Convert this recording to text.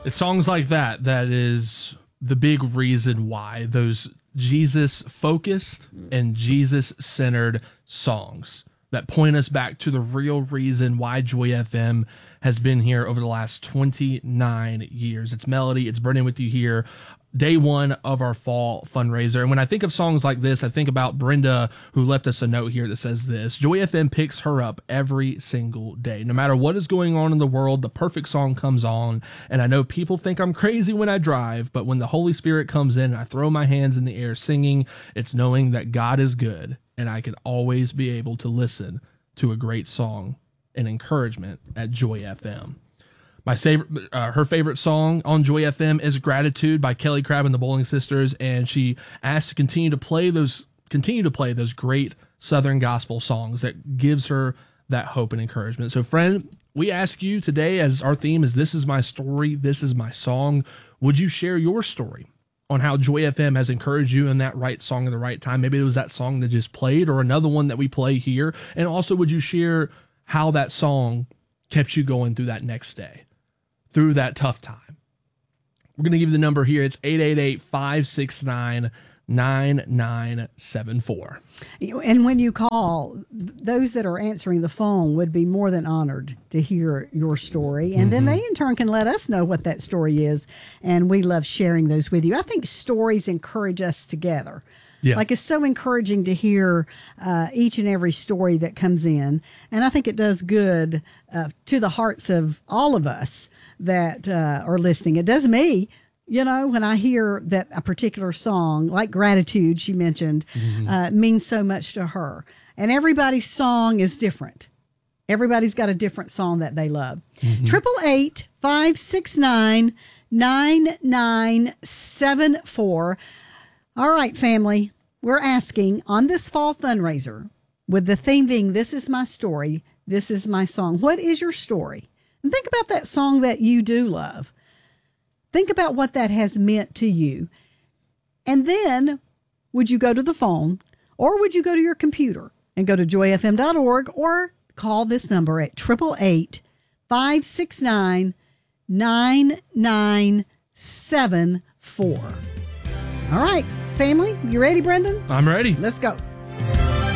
It's songs like that that is the big reason why, those Jesus-focused and Jesus-centered songs that point us back to the real reason why Joy FM has been here over the last 29 years. It's Melody. It's Brendan with you here, day one of our fall fundraiser. And when I think of songs like this, I think about Brenda, who left us a note here that says this: Joy FM picks her up every single day. No matter what is going on in the world, the perfect song comes on. And I know people think I'm crazy when I drive, but when the Holy Spirit comes in and I throw my hands in the air singing, it's knowing that God is good and I can always be able to listen to a great song and encouragement at Joy FM. Her favorite song on Joy FM is "Gratitude" by Kelly Crabb and the Bowling Sisters, and she asked to continue to play those great Southern gospel songs that gives her that hope and encouragement. So, friend, we ask you today, as our theme is "This is my story, this is my song," would you share your story on how Joy FM has encouraged you in that right song at the right time? Maybe it was that song that just played, or another one that we play here. And also, would you share how that song kept you going through that next day, through that tough time? We're going to give you the number here. It's 888-569-9974. And when you call, those that are answering the phone would be more than honored to hear your story. And then they in turn can let us know what that story is. And we love sharing those with you. I think stories encourage us together. Yeah. Like, it's so encouraging to hear each and every story that comes in. And I think it does good to the hearts of all of us that are listening. It does me, when I hear that a particular song, like "Gratitude," she mentioned, means so much to her. And everybody's song is different. Everybody's got a different song that they love. 888-569-9974. All right, family, we're asking on this fall fundraiser, with the theme being "This is my story, this is my song." What is your story? And think about that song that you do love. Think about what that has meant to you. And then, would you go to the phone, or would you go to your computer and go to joyfm.org, or call this number at 888-569-9974. All right, family, you ready, Brendan? I'm ready. Let's go.